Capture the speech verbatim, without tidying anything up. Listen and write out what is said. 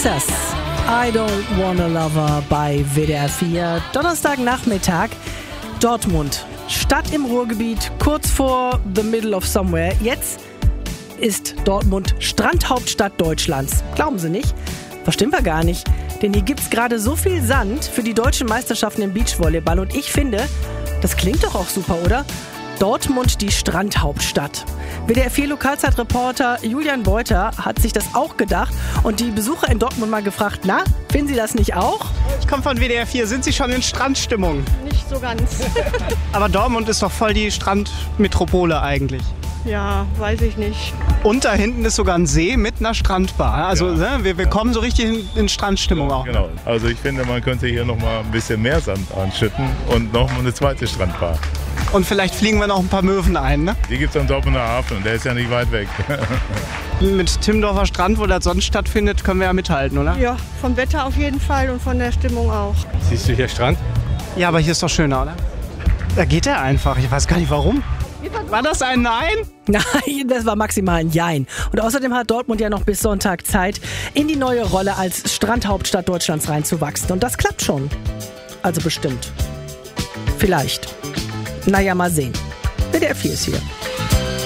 Texas. I don't wanna love her bei W D R vier. Donnerstagnachmittag. Dortmund. Stadt im Ruhrgebiet, kurz vor the middle of somewhere. Jetzt ist Dortmund Strandhauptstadt Deutschlands. Glauben Sie nicht? Verstimmt wir gar nicht. Denn hier gibt's gerade so viel Sand für die deutschen Meisterschaften im Beachvolleyball. Und ich finde, das klingt doch auch super, oder? Dortmund, die Strandhauptstadt. W D R vier Lokalzeitreporter Julian Beuter hat sich das auch gedacht und die Besucher in Dortmund mal gefragt, na, finden Sie das nicht auch? Ich komme von W D R vier. Sind Sie schon in Strandstimmung? Nicht so ganz. Aber Dortmund ist doch voll die Strandmetropole eigentlich. Ja, weiß ich nicht. Und da hinten ist sogar ein See mit einer Strandbar. Also Ja. ne, wir, wir kommen so richtig in, in Strandstimmung auch. Genau. Also ich finde, man könnte hier noch mal ein bisschen mehr Sand anschütten und noch mal eine zweite Strandbar. Und vielleicht fliegen wir noch ein paar Möwen ein, ne? Die gibt es am Dortmunder Hafen und der ist ja nicht weit weg. Mit Timmendorfer Strand, wo das sonst stattfindet, können wir ja mithalten, oder? Ja, vom Wetter auf jeden Fall und von der Stimmung auch. Siehst du hier Strand? Ja, aber hier ist doch schöner, oder? Da geht er einfach. Ich weiß gar nicht warum. War das ein Nein? Nein, das war maximal ein Jein. Und außerdem hat Dortmund ja noch bis Sonntag Zeit, in die neue Rolle als Strandhauptstadt Deutschlands reinzuwachsen. Und das klappt schon. Also bestimmt. Vielleicht. Naja, mal sehen. W D R vier ist hier.